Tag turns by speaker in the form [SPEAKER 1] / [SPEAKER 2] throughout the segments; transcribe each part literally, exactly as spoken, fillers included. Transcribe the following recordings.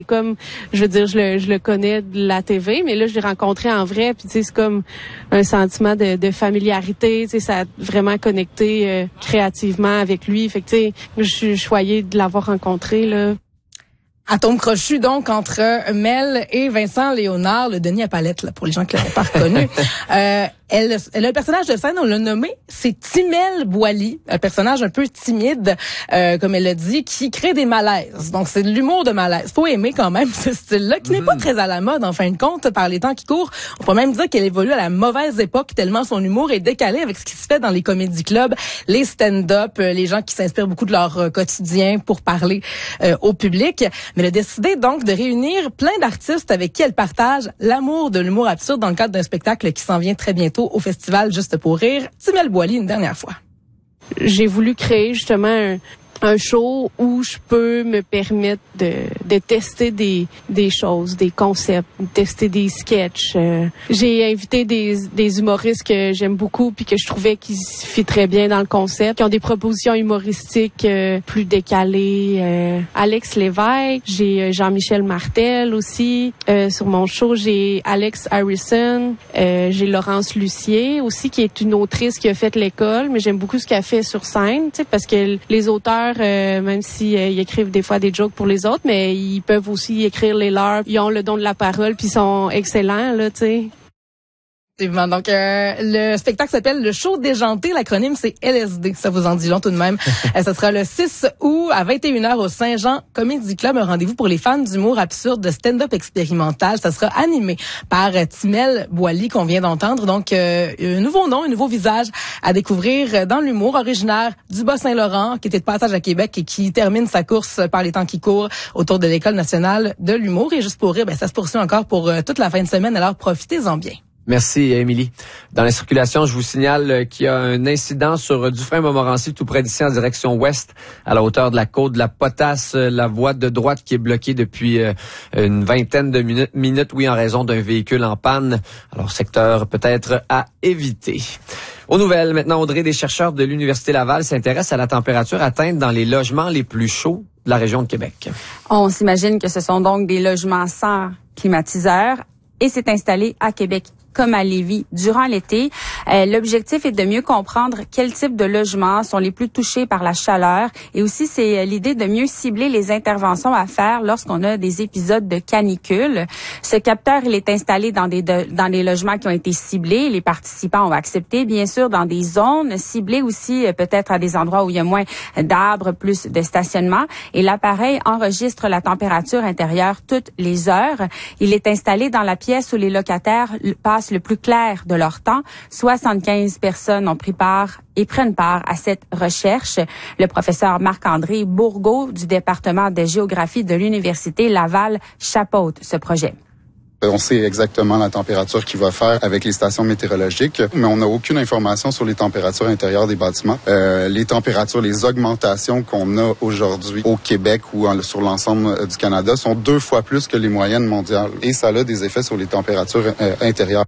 [SPEAKER 1] Comme, je veux dire, je le, je le connais de la T V, mais là, je l'ai rencontré en vrai, puis tu sais, c'est comme un sentiment de, de familiarité, tu sais, ça a vraiment connecté euh, créativement avec lui. Fait que tu sais, je suis choyée de l'avoir rencontré, là.
[SPEAKER 2] Atome crochu, donc, entre Mel et Vincent Léonard, le Denis à palette, là, pour les gens qui l'avaient pas reconnu. euh, elle, elle a le personnage de scène, on l'a nommé, c'est Timel Boily, un personnage un peu timide, euh, comme elle l'a dit, qui crée des malaises. Donc, c'est de l'humour de malaise. Faut aimer quand même ce style-là, qui n'est pas très à la mode, en fin de compte, par les temps qui courent. On peut même dire qu'elle évolue à la mauvaise époque, tellement son humour est décalé avec ce qui se fait dans les comédie clubs, les stand-up, les gens qui s'inspirent beaucoup de leur euh, quotidien pour parler euh, au public. Mais elle a décidé donc de réunir plein d'artistes avec qui elle partage l'amour de l'humour absurde dans le cadre d'un spectacle qui s'en vient très bientôt au festival Juste pour rire. Timel Boily, une dernière fois.
[SPEAKER 1] J'ai voulu créer justement un, un show où je peux me permettre de, de tester des, des choses, des concepts, tester des sketchs. Euh, j'ai invité des, des humoristes que j'aime beaucoup puis que je trouvais qu'ils fit très bien dans le concept, qui ont des propositions humoristiques euh, plus décalées. Euh, Alex Lévesque, j'ai euh, Jean-Michel Martel aussi. Euh, sur mon show, j'ai Alex Harrison, euh, j'ai Laurence Lucier aussi, qui est une autrice qui a fait l'école, mais j'aime beaucoup ce qu'elle fait sur scène, tu sais, parce que les auteurs, euh, même si euh, ils écrivent des fois des jokes pour les autres, mais ils peuvent aussi écrire les leurs. Ils ont le don de la parole, puis ils sont excellents, là, tu sais.
[SPEAKER 2] Donc, euh, le spectacle s'appelle Le Show déjanté. L'acronyme, c'est L S D. Ça vous en dit long tout de même. euh, ça sera le six août à vingt et une heures au Saint-Jean Comedy Club. Un rendez-vous pour les fans d'humour absurde, de stand-up expérimental. Ça sera animé par euh, Timel Boily, qu'on vient d'entendre. Donc, euh, un nouveau nom, un nouveau visage à découvrir dans l'humour, originaire du Bas-Saint-Laurent, qui était de passage à Québec et qui termine sa course par les temps qui courent autour de l'École nationale de l'humour. Et juste pour rire, ben, ça se poursuit encore pour euh, toute la fin de semaine. Alors, profitez-en bien.
[SPEAKER 3] Merci, Émilie. Dans la circulation, je vous signale qu'il y a un incident sur Dufresne-Montmorency, tout près d'ici, en direction ouest, à la hauteur de la côte de la Potasse, la voie de droite qui est bloquée depuis une vingtaine de minutes, minutes, oui, en raison d'un véhicule en panne. Alors, secteur peut-être à éviter. Aux nouvelles, maintenant, Audrey, des chercheurs de l'Université Laval s'intéressent à la température atteinte dans les logements les plus chauds de la région de Québec.
[SPEAKER 4] On s'imagine que ce sont donc des logements sans climatiseur et c'est installé à Québec comme à Lévis durant l'été. Euh, l'objectif est de mieux comprendre quel type de logements sont les plus touchés par la chaleur et aussi c'est l'idée de mieux cibler les interventions à faire lorsqu'on a des épisodes de canicule. Ce capteur, il est installé dans des de, dans des logements qui ont été ciblés. Les participants ont accepté, bien sûr, dans des zones ciblées aussi, peut-être à des endroits où il y a moins d'arbres, plus de stationnement. Et l'appareil enregistre la température intérieure toutes les heures. Il est installé dans la pièce où les locataires passent le plus clair de leur temps. soixante-quinze personnes ont pris part et prennent part à cette recherche. Le professeur Marc-André Bourgault du département de géographie de l'Université Laval chapeaute ce projet.
[SPEAKER 5] On sait exactement la température qu'il va faire avec les stations météorologiques, mais on n'a aucune information sur les températures intérieures des bâtiments. Euh, les températures, les augmentations qu'on a aujourd'hui au Québec ou en, sur l'ensemble du Canada sont deux fois plus que les moyennes mondiales. Et ça a des effets sur les températures euh, intérieures.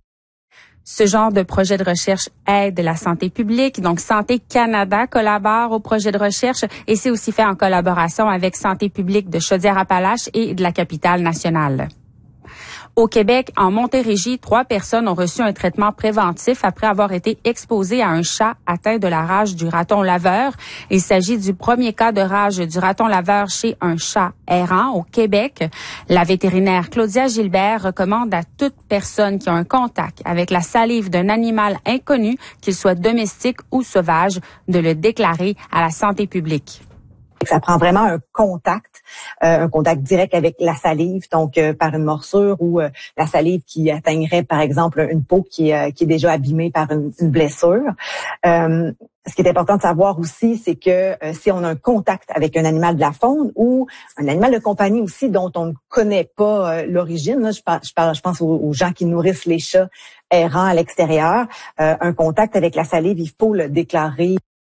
[SPEAKER 4] Ce genre de projet de recherche aide la santé publique. Donc, Santé Canada collabore au projet de recherche et c'est aussi fait en collaboration avec Santé publique de Chaudière-Appalaches et de la capitale nationale. Au Québec, en Montérégie, trois personnes ont reçu un traitement préventif après avoir été exposées à un chat atteint de la rage du raton laveur. Il s'agit du premier cas de rage du raton laveur chez un chat errant au Québec. La vétérinaire Claudia Gilbert recommande à toute personne qui a un contact avec la salive d'un animal inconnu, qu'il soit domestique ou sauvage, de le déclarer à la santé publique.
[SPEAKER 6] Ça prend vraiment un contact, euh, un contact direct avec la salive, donc euh, par une morsure ou euh, la salive qui atteindrait par exemple une peau qui est, euh, qui est déjà abîmée par une, une blessure. Euh, ce qui est important de savoir aussi, c'est que euh, si on a un contact avec un animal de la faune ou un animal de compagnie aussi dont on ne connaît pas euh, l'origine, là, je, par, je, parle, je pense aux, aux gens qui nourrissent les chats errants à l'extérieur, euh, un contact avec la salive, il faut le déclarer.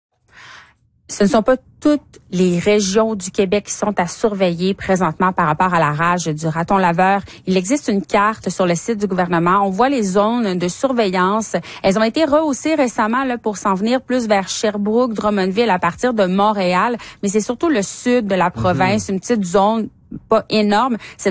[SPEAKER 4] Ce ne sont pas toutes les régions du Québec qui sont à surveiller présentement par rapport à la rage du raton laveur. Il existe une carte sur le site du gouvernement. On voit les zones de surveillance. Elles ont été rehaussées récemment là, pour s'en venir plus vers Sherbrooke, Drummondville, à partir de Montréal. Mais c'est surtout le sud de la province, mmh. une petite zone pas énorme. C'est